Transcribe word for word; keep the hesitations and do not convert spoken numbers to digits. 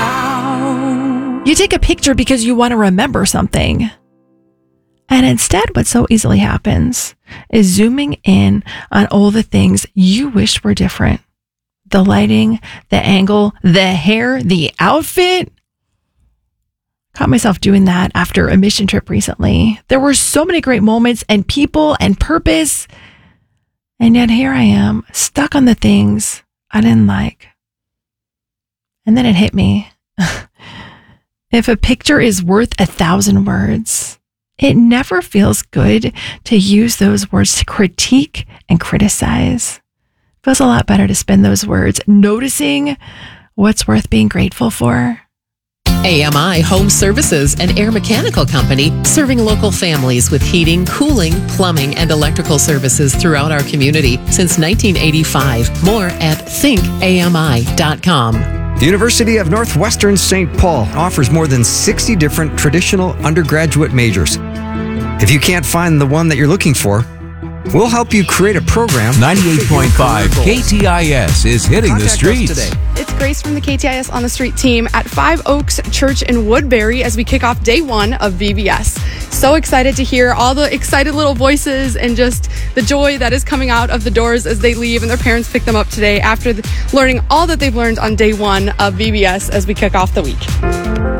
now. You take a picture because you want to remember something. And instead, what so easily happens is zooming in on all the things you wish were different. The lighting, the angle, the hair, the outfit. Caught myself doing that after a mission trip recently. There were so many great moments and people and purpose. And yet here I am, stuck on the things I didn't like. And then it hit me. If a picture is worth a thousand words, it never feels good to use those words to critique and criticize. It feels a lot better to spend those words noticing what's worth being grateful for. A M I Home Services, an air mechanical company serving local families with heating, cooling, plumbing, and electrical services throughout our community since nineteen eighty-five. More at think A M I dot com. The University of Northwestern Saint Paul offers more than sixty different traditional undergraduate majors. If you can't find the one that you're looking for, we'll help you create a program. ninety-eight point five K T I S is hitting Contact the us streets. today. It's Grace from the K T I S On the Street team at Five Oaks Church in Woodbury as we kick off day one of V B S. So excited to hear all the excited little voices and just the joy that is coming out of the doors as they leave and their parents pick them up today after the, learning all that they've learned on day one of V B S as we kick off the week.